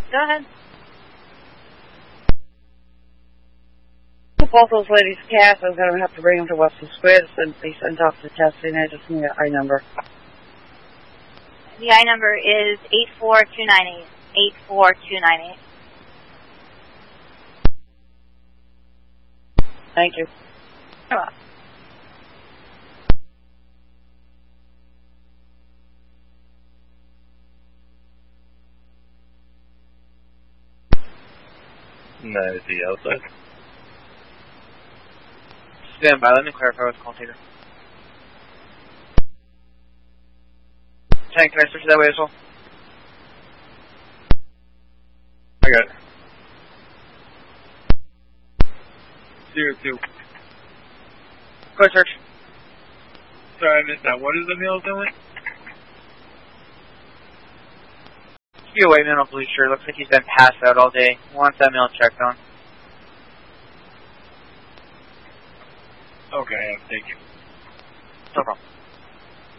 Go ahead. Both those ladies' cats, I'm going to have to bring them to Western Squids and be sent off to testing. I just need an I number. The I number is 84298. 84298. Thank you. You're welcome. No, is he outside? Stand by, let me clarify with the call taker. Tank, can I switch that way as well? I got it. 02. Go ahead, search. Sorry, I missed that. What is the meal doing? Be away, man, I'm pretty sure. Looks like he's been passed out all day. Wants that meal checked on. Okay, thank you. No problem.